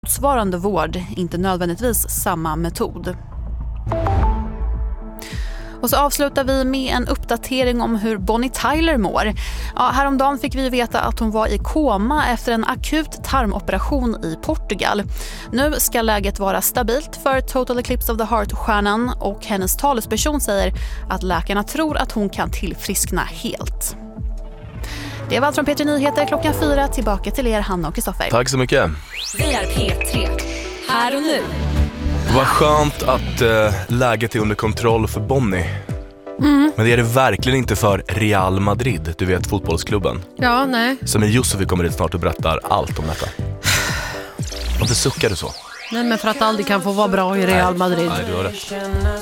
motsvarande vård, inte nödvändigtvis samma metod. Och så avslutar vi med en uppdatering om hur Bonnie Tyler mår. Ja, häromdagen fick vi veta att hon var i koma efter en akut tarmoperation i Portugal. Nu ska läget vara stabilt för Total Eclipse of the Heart-stjärnan och hennes talesperson säger att läkarna tror att hon kan tillfriskna helt. Det var allt från P3 Nyheter klockan 4. Tillbaka till er, Hanna och Kristoffer. Tack så mycket. Vi är P3. Här och nu. Vad skönt att läget är under kontroll för Bonnie. Men det är det verkligen inte för Real Madrid, du vet fotbollsklubben. Ja, nej. Som Josefin kommer hit snart och berättar allt om detta. Varför suckar du så? Nej, men för att aldrig kan få vara bra i Real Madrid. Nej, du har rätt.